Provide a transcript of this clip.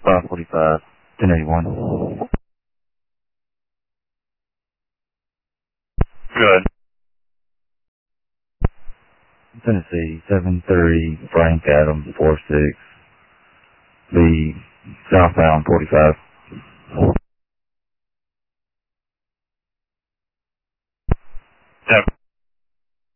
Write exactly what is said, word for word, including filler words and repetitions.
five forty-five, ten eighty-one. Good. Tennessee, seven thirty, Frank Adams, four six, the southbound forty-five. Yep.